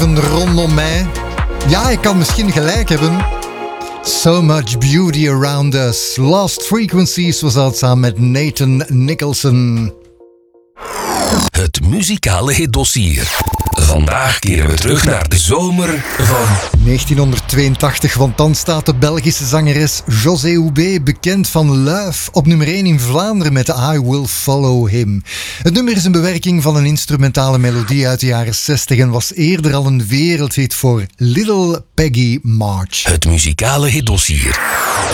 leven rondom mij. Ja, ik kan misschien gelijk hebben. So much beauty around us. Lost Frequencies was dat samen met Nathan Nicholson. Het muzikale hitdossier. Vandaag keren we terug naar de zomer van 1982, want dan staat de Belgische zangeres José Houbé, bekend van Luif, op nummer 1 in Vlaanderen met I Will Follow Him. Het nummer is een bewerking van een instrumentale melodie uit de jaren 60 en was eerder al een wereldhit voor Little Peggy March. het muzikale hitdossier.